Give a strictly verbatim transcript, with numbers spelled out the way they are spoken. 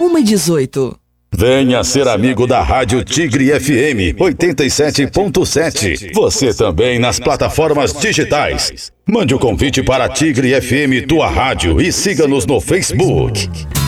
uma e dezoito. Venha ser amigo da Rádio Tigre F M oitenta e sete ponto sete. Você também nas plataformas digitais. Mande o convite para a Tigre F M, tua rádio, e siga-nos no Facebook.